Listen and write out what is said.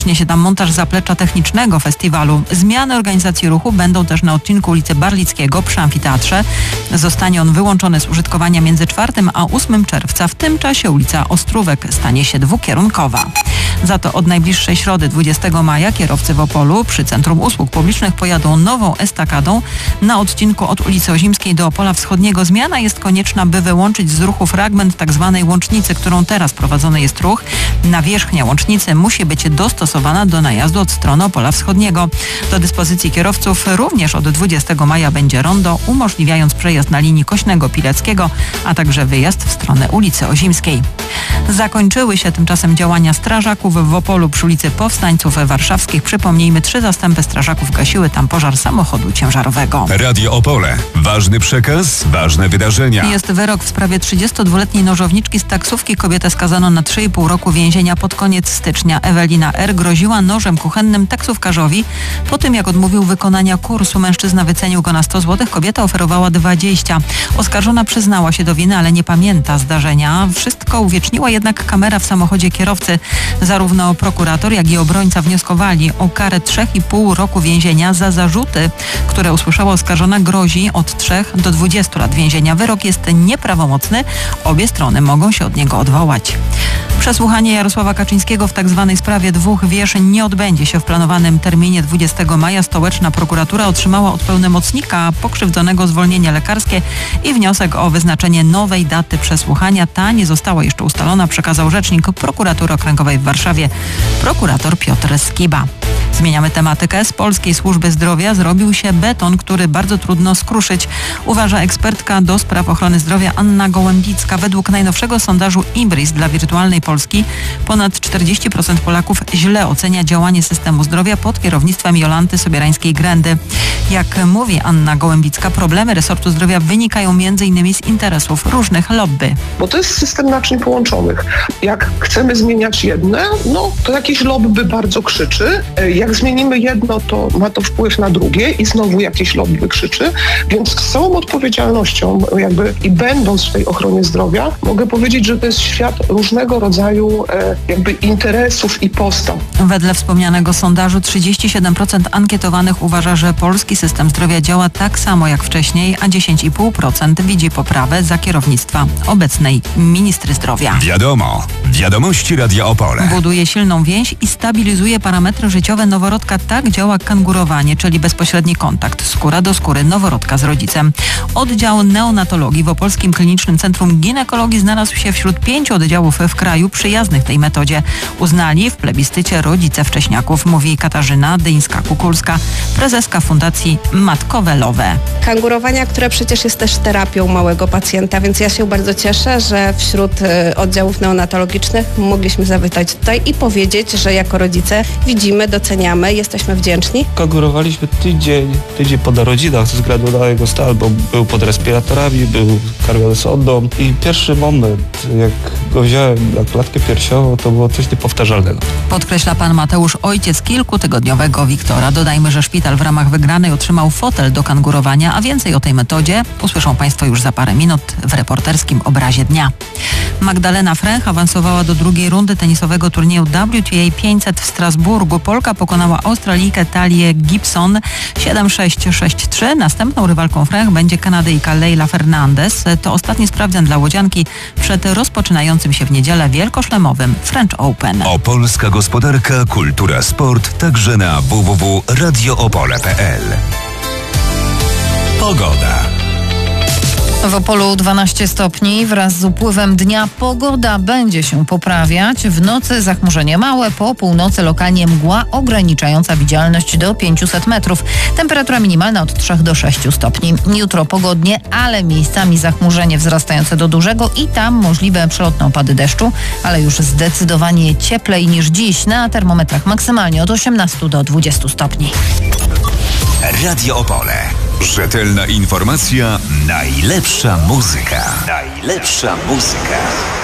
Zacznie się tam montaż zaplecza technicznego festiwalu. Zmiany organizacji ruchu będą też na odcinku ulicy Barlickiego przy amfiteatrze. Zostanie on wyłączony z użytkowania między 4 a 8 czerwca. W tym czasie ulica Ostrówek stanie się dwukierunkowa. Za to od najbliższej środy 20 maja kierowcy w Opolu przy Centrum Usług Publicznych pojadą nową estakadą na odcinku od ulicy Ozimskiej do Opola Wschodniego. Zmiana jest konieczna, by wyłączyć z ruchu fragment tzw. łącznicy, którą teraz prowadzony jest ruch. Nawierzchnia łącznicy musi być dostosowana do najazdu od strony Opola Wschodniego. Do dyspozycji kierowców również od 20 maja będzie rondo, umożliwiając przejazd na linii Kośnego-Pileckiego, a także wyjazd w stronę ulicy Ozimskiej. Zakończyły się tymczasem działania strażaków w Opolu przy ulicy Powstańców Warszawskich. Przypomnijmy, 3 zastępy strażaków gasiły tam pożar samochodu ciężarowego. Radio Opole. Ważny przekaz, ważne wydarzenia. Jest wyrok w sprawie 32-letniej nożowniczki z taksówki. Kobietę skazano na 3,5 roku więzienia. Pod koniec stycznia Ewelina R. groziła nożem kuchennym taksówkarzowi. Po tym, jak odmówił wykonania kursu, mężczyzna wycenił go na 100 zł. Kobieta oferowała 20. Oskarżona przyznała się do winy, ale nie pamięta zdarzenia. Wszystko uwieczniła jednak kamera w samochodzie kierowcy. Zarówno prokurator, jak i obrońca wnioskowali o karę 3,5 roku więzienia. Za zarzuty, które usłyszała oskarżona, grozi od 3 do 20 lat więzienia. Wyrok jest nieprawomocny. Obie strony mogą się od niego odwołać. Przesłuchanie Jarosława Kaczyńskiego w tzw. sprawie 2 wież nie odbędzie się w planowanym terminie 20 maja. Stołeczna prokuratura otrzymała od pełnomocnika pokrzywdzonego zwolnienie lekarskie i wniosek o wyznaczenie nowej daty przesłuchania. Ta nie została jeszcze ustalona, przekazał rzecznik prokuratury okręgowej w Warszawie, prokurator Piotr Skiba. Zmieniamy tematykę. Z Polskiej Służby Zdrowia zrobił się beton, który bardzo trudno skruszyć, uważa ekspertka do spraw ochrony zdrowia Anna Gołębicka. Według najnowszego sondażu IBRIS dla Wirtualnej Polski ponad 40% Polaków źle ocenia działanie systemu zdrowia pod kierownictwem Jolanty Sobierańskiej-Grendy. Jak mówi Anna Gołębicka, problemy resortu zdrowia wynikają m.in. z interesów różnych lobby. Bo to jest system naczyń połączonych. Jak chcemy zmieniać jedne, to jakieś lobby bardzo krzyczy. Jak zmienimy jedno, to ma to wpływ na drugie i znowu jakieś lobby krzyczy. Więc z całą odpowiedzialnością i będąc w tej ochronie zdrowia, mogę powiedzieć, że to jest świat różnego rodzaju interesów i postaw. Wedle wspomnianego sondażu 37% ankietowanych uważa, że polski system zdrowia działa tak samo jak wcześniej, a 10,5% widzi poprawę za kierownictwa obecnej ministry zdrowia. Wiadomo. Wiadomości Radia Opole. Buduje silną więź i stabilizuje parametry życiowe noworodka. Tak działa kangurowanie, czyli bezpośredni kontakt skóra do skóry noworodka z rodzicem. Oddział neonatologii w Opolskim Klinicznym Centrum Ginekologii znalazł się wśród 5 oddziałów w kraju przyjaznych tej metodzie. Uznali w plebiscycie rodzice wcześniaków, mówi Katarzyna Dyńska-Kukulska, prezeska Fundacji Matkowe Lowe. Kangurowania, które przecież jest też terapią małego pacjenta, więc ja się bardzo cieszę, że wśród oddziałów neonatologicznych mogliśmy zawitać tutaj i powiedzieć, że jako rodzice widzimy, doceniamy, jesteśmy wdzięczni. Kangurowaliśmy tydzień po narodzinach ze względu na jego stan, bo był pod respiratorami, był karmiony sondą i pierwszy moment, jak go wziąłem na klatkę piersiową, to było coś niepowtarzalnego. Podkreśla pan Mateusz, ojciec kilkutygodniowego Wiktora. Dodajmy, że szpital w ramach wygranej otrzymał fotel do kangurowania, a więcej o tej metodzie usłyszą państwo już za parę minut w reporterskim obrazie dnia. Magdalena Fręch awansowała do drugiej rundy tenisowego turnieju WTA 500 w Strasburgu. Polka pokonała Australijkę Talię Gibson 7-6, 6-3. Następną rywalką Fręch będzie Kanadyjka Leila Fernandez. To ostatni sprawdzian dla łodzianki przed rozpoczynającym się w niedzielę wielkoszlemowym French Open. Opolska gospodarka, kultura, sport, także na www.radioopole.pl. Pogoda. W Opolu 12 stopni. Wraz z upływem dnia pogoda będzie się poprawiać. W nocy zachmurzenie małe, po północy lokalnie mgła ograniczająca widzialność do 500 metrów. Temperatura minimalna od 3 do 6 stopni. Jutro pogodnie, ale miejscami zachmurzenie wzrastające do dużego i tam możliwe przelotne opady deszczu, ale już zdecydowanie cieplej niż dziś. Na termometrach maksymalnie od 18 do 20 stopni. Radio Opole. Rzetelna informacja, najlepsza muzyka. Najlepsza muzyka.